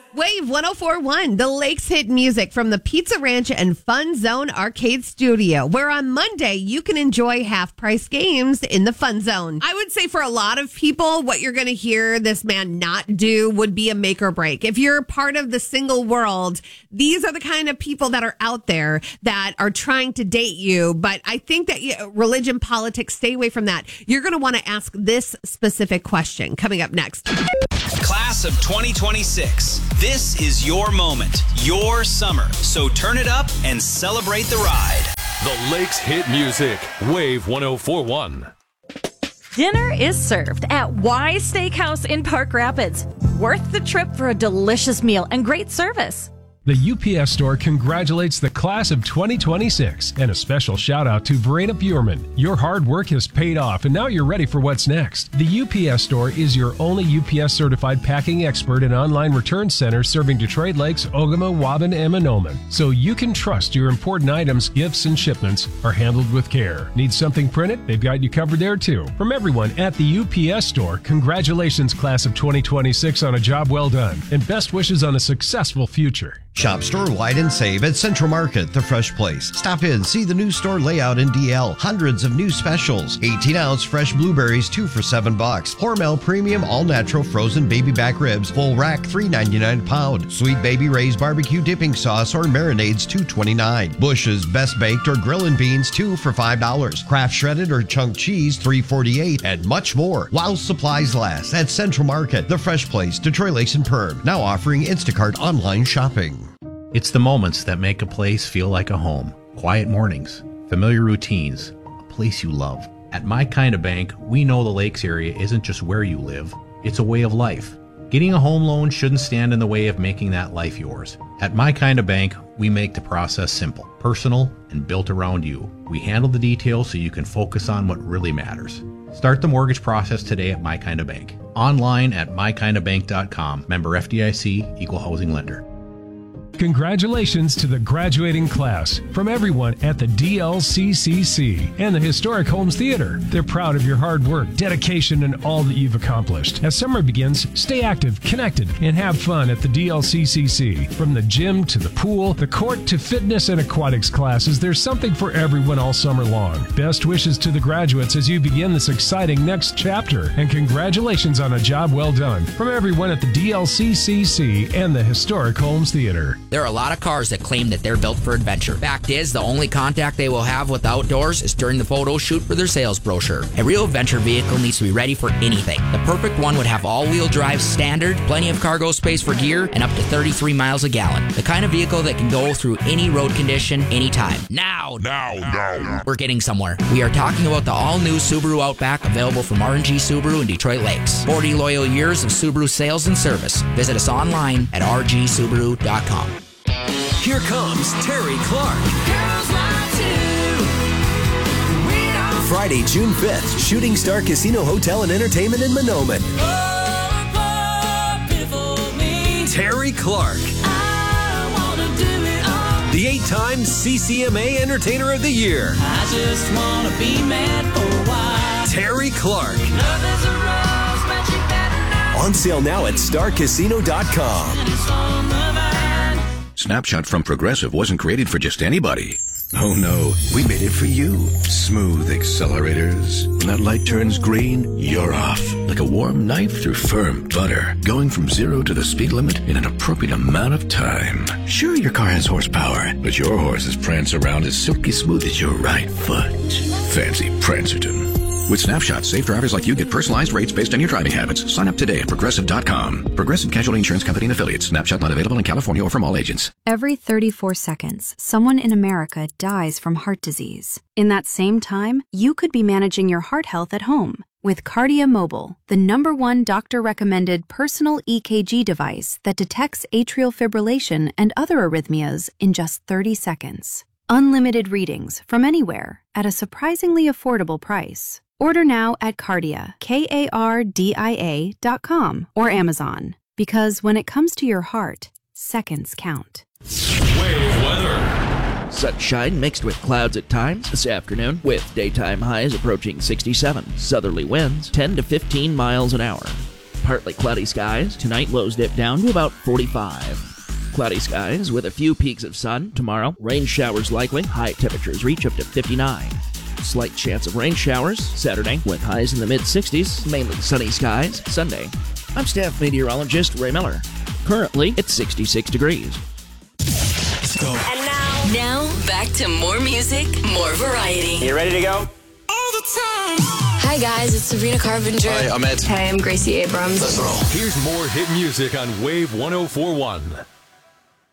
Wave 104.1, the Lakes hit music from the Pizza Ranch and Fun Zone Arcade Studio, where on Monday you can enjoy half-price games in the Fun Zone. I would say for a lot of people, what you're going to hear this man not do would be a make or break. If you're part of the single world, these are the kind of people that are out there that are trying to date you. But I think that religion, politics, stay away from that. You're going to want to ask this specific question coming up next. Class of 2026. This is your moment, your summer. So turn it up and celebrate the ride. The Lakes hit music. Wave 104.1. Dinner is served at Wise Steakhouse in Park Rapids. Worth the trip for a delicious meal and great service. The UPS Store congratulates the class of 2026 and a special shout out to Verena Bjorman. Your hard work has paid off and now you're ready for what's next. The UPS Store is your only UPS certified packing expert and online return center serving Detroit Lakes, Ogama, Waban, and Mahnomen. So you can trust your important items, gifts, and shipments are handled with care. Need something printed? They've got you covered there too. From everyone at the UPS Store, congratulations class of 2026 on a job well done and best wishes on a successful future. Shop store-wide and save at Central Market, the fresh place. Stop in, see the new store layout in DL. Hundreds of new specials. 18-ounce fresh blueberries, 2 for $7. Hormel Premium all-natural frozen baby back ribs, full rack, $3.99 a pound. Sweet Baby Ray's barbecue dipping sauce or marinades, $2.29. Bush's best baked or grillin' beans, 2 for $5. Kraft shredded or chunk cheese, $3.48, and much more. While supplies last at Central Market, the fresh place, Detroit Lakes and Perm. Now offering Instacart online shopping. It's the moments that make a place feel like a home. Quiet mornings, familiar routines, a place you love. At My Kind of Bank, we know the Lakes area isn't just where you live, it's a way of life. Getting a home loan shouldn't stand in the way of making that life yours. At My Kind of Bank, we make the process simple, personal, and built around you. We handle the details so you can focus on what really matters. Start the mortgage process today at My Kind of Bank. Online at mykindofbank.com. Member FDIC, Equal Housing Lender. Congratulations to the graduating class from everyone at the DLCCC and the Historic Homes Theater. They're proud of your hard work, dedication, and all that you've accomplished. As summer begins, stay active, connected, and have fun at the DLCCC. From the gym to the pool, the court to fitness and aquatics classes, there's something for everyone all summer long. Best wishes to the graduates as you begin this exciting next chapter, and congratulations on a job well done from everyone at the DLCCC and the Historic Homes Theater. There are a lot of cars that claim that they're built for adventure. Fact is, the only contact they will have with outdoors is during the photo shoot for their sales brochure. A real adventure vehicle needs to be ready for anything. The perfect one would have all-wheel drive standard, plenty of cargo space for gear, and up to 33 miles a gallon. The kind of vehicle that can go through any road condition, anytime. Now. We're getting somewhere. We are talking about the all-new Subaru Outback, available from R&G Subaru in Detroit Lakes. 40 loyal years of Subaru sales and service. Visit us online at rgsubaru.com. Here comes Terry Clark. Friday, June 5th, Shooting Star Casino Hotel and Entertainment in Mahnomen. Terry Clark. The 8-time CCMA Entertainer of the Year. I just want to be mad for a while. Terry Clark. On sale now at starcasino.com. Snapshot from Progressive wasn't created for just anybody. Oh no, we made it for you. Smooth accelerators. When that light turns green, you're off. Like a warm knife through firm butter. Going from 0 to the speed limit in an appropriate amount of time. Sure, your car has horsepower, but your horses prance around as silky smooth as your right foot. Fancy Prancerton. With Snapshot, safe drivers like you get personalized rates based on your driving habits. Sign up today at Progressive.com. Progressive Casualty Insurance Company and Affiliates. Snapshot not available in California or from all agents. Every 34 seconds, someone in America dies from heart disease. In that same time, you could be managing your heart health at home with Kardia Mobile, the #1 doctor-recommended personal EKG device that detects atrial fibrillation and other arrhythmias in just 30 seconds. Unlimited readings from anywhere at a surprisingly affordable price. Order now at Kardia, KARDIA.com or Amazon. Because when it comes to your heart, seconds count. Wave weather. Sunshine mixed with clouds at times this afternoon, with daytime highs approaching 67. Southerly winds 10 to 15 miles an hour. Partly cloudy skies. Tonight, lows dip down to about 45. Cloudy skies with a few peaks of sun. Tomorrow, rain showers likely. High temperatures reach up to 59. Slight chance of rain showers Saturday with highs in the mid-60s. Mainly sunny skies Sunday. I'm staff meteorologist Ray Miller. Currently, it's 66 degrees. Let's go. And now back to more music, more variety. You ready to go? All the time. Hi guys, it's Sabrina Carpenter. Hi, I'm Ed. Hey, I'm Gracie Abrams. Let's roll. Here's more hit music on Wave 104.1.